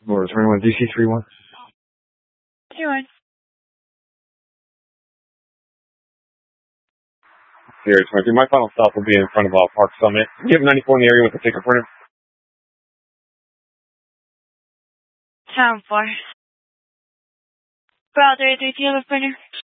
Laura 21 DC31. 21. Here, 23. My final stop will be in front of Park Summit. You have 94 in the area with the ticket printer? Town 4. Brother, do you have a printer?